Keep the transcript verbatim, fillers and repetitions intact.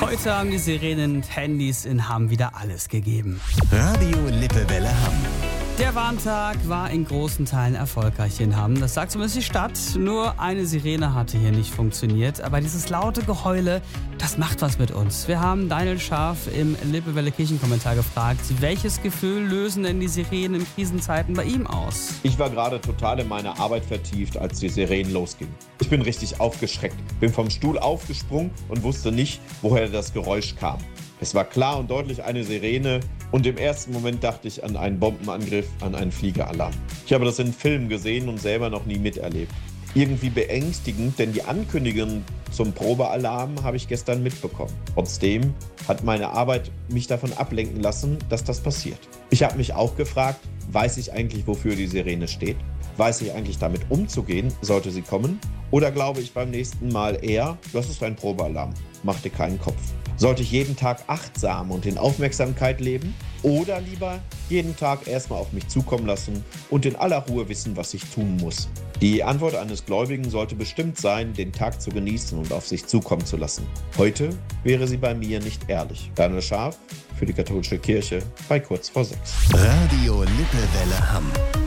Heute haben die Sirenen und Handys in Hamm wieder alles gegeben. Radio Lippewelle Hamm. Der Warntag war in großen Teilen erfolgreich in Hamm. Das sagt zumindest die Stadt. Nur eine Sirene hatte hier nicht funktioniert. Aber dieses laute Geheule, das macht was mit uns. Wir haben Daniel Scharf im Lippewelle Kirchenkommentar gefragt, welches Gefühl lösen denn die Sirenen in Krisenzeiten bei ihm aus? Ich war gerade total in meine Arbeit vertieft, als die Sirenen losgingen. Ich bin richtig aufgeschreckt, bin vom Stuhl aufgesprungen und wusste nicht, woher das Geräusch kam. Es war klar und deutlich eine Sirene und im ersten Moment dachte ich an einen Bombenangriff, an einen Fliegeralarm. Ich habe das in Filmen gesehen und selber noch nie miterlebt. Irgendwie beängstigend, denn die Ankündigung zum Probealarm habe ich gestern mitbekommen. Trotzdem hat meine Arbeit mich davon ablenken lassen, dass das passiert. Ich habe mich auch gefragt, weiß ich eigentlich, wofür die Sirene steht? Weiß ich eigentlich damit umzugehen, sollte sie kommen? Oder glaube ich beim nächsten Mal eher, das ist ein Probealarm, mach dir keinen Kopf. Sollte ich jeden Tag achtsam und in Aufmerksamkeit leben? Oder lieber jeden Tag erstmal auf mich zukommen lassen und in aller Ruhe wissen, was ich tun muss? Die Antwort eines Gläubigen sollte bestimmt sein, den Tag zu genießen und auf sich zukommen zu lassen. Heute wäre sie bei mir nicht ehrlich. Daniel Scharf für die Katholische Kirche bei kurz vor sechs. Radio Lippewelle Hamm.